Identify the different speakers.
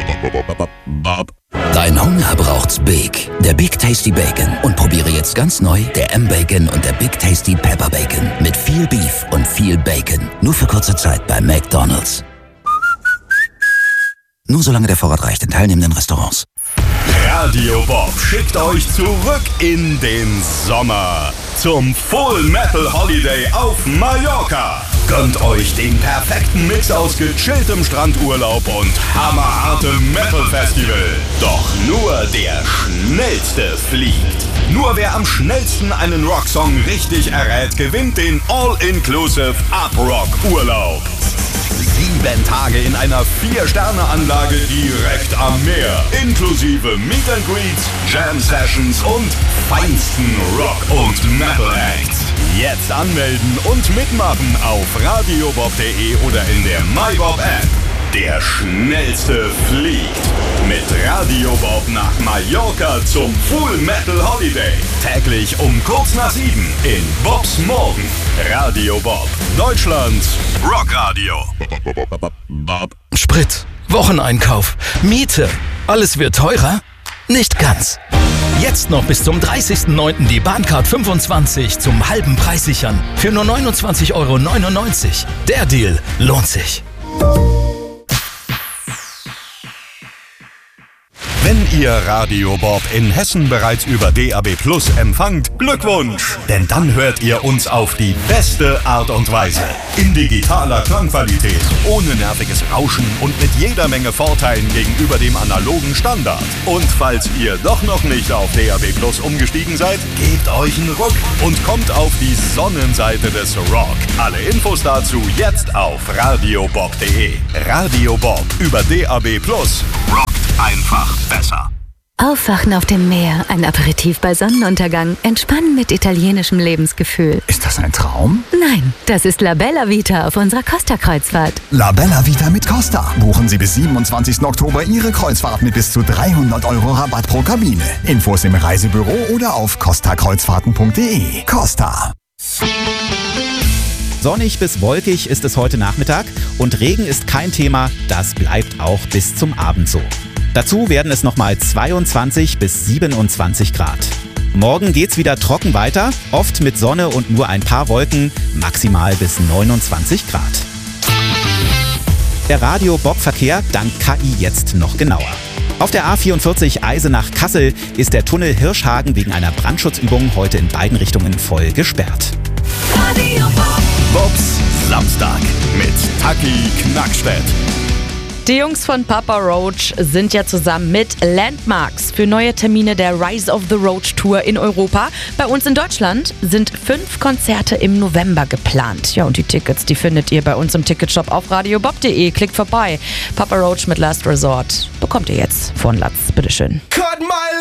Speaker 1: Dein Hunger braucht's Big. Der Big Tasty Bacon. Und probiere jetzt ganz neu der M-Bacon und der Big Tasty Pepper Bacon. Mit viel Beef und viel Bacon. Nur für kurze Zeit bei McDonald's. Nur solange der Vorrat reicht in teilnehmenden Restaurants.
Speaker 2: Radio Bob schickt euch zurück in den Sommer. Zum Full Metal Holiday auf Mallorca. Gönnt euch den perfekten Mix aus gechilltem Strandurlaub und hammerhartem Metal Festival. Doch nur der Schnellste fliegt. Nur wer am schnellsten einen Rocksong richtig errät, gewinnt den All-Inclusive Up-Rock-Urlaub. 7 Tage in einer 4-Sterne-Anlage direkt am Meer. Inklusive Meet and Greets, Jam Sessions und feinsten Rock- und Metal-Acts. Jetzt anmelden und mitmachen auf radiobob.de oder in der MyBob-App. Der Schnellste fliegt. Mit Radio Bob nach Mallorca zum Full Metal Holiday. Täglich um kurz nach 7 in Bobs Morgen. Radio Bob, Deutschlands Rockradio.
Speaker 3: Sprit, Wocheneinkauf, Miete. Alles wird teurer? Nicht ganz. Jetzt noch bis zum 30.09. die Bahncard 25 zum halben Preis sichern. Für nur 29,99 €. Der Deal lohnt sich.
Speaker 2: Wenn ihr Radio Bob in Hessen bereits über DAB+ empfangt, Glückwunsch! Denn dann hört ihr uns auf die beste Art und Weise. In digitaler Klangqualität, ohne nerviges Rauschen und mit jeder Menge Vorteilen gegenüber dem analogen Standard. Und falls ihr doch noch nicht auf DAB+ umgestiegen seid, gebt euch einen Ruck und kommt auf die Sonnenseite des Rock. Alle Infos dazu jetzt auf radiobob.de. Radio Bob über DAB+. Rockt einfach besser.
Speaker 4: Aufwachen auf dem Meer, ein Aperitif bei Sonnenuntergang, entspannen mit italienischem Lebensgefühl.
Speaker 5: Ist das ein Traum?
Speaker 4: Nein, das ist La Bella Vita auf unserer Costa-Kreuzfahrt.
Speaker 5: La Bella Vita mit Costa. Buchen Sie bis 27. Oktober Ihre Kreuzfahrt mit bis zu 300 € Rabatt pro Kabine. Infos im Reisebüro oder auf costakreuzfahrten.de. Costa.
Speaker 6: Sonnig bis wolkig ist es heute Nachmittag und Regen ist kein Thema, das bleibt auch bis zum Abend so. Dazu werden es nochmal 22 bis 27 Grad. Morgen geht's wieder trocken weiter, oft mit Sonne und nur ein paar Wolken, maximal bis 29 Grad. Der Radio-Bob-Verkehr dank KI jetzt noch genauer. Auf der A44 Eisenach-Kassel ist der Tunnel Hirschhagen wegen einer Brandschutzübung heute in beiden Richtungen voll gesperrt.
Speaker 2: Radio Bob. Bobs Samstag mit Taki Knackstedt.
Speaker 7: Die Jungs von Papa Roach sind ja zusammen mit Landmarks für neue Termine der Rise of the Roach Tour in Europa. Bei uns in Deutschland sind 5 Konzerte im November geplant. Ja, und die Tickets, die findet ihr bei uns im Ticketshop auf radiobob.de. Klickt vorbei. Papa Roach mit Last Resort bekommt ihr jetzt von Latz. Bitteschön.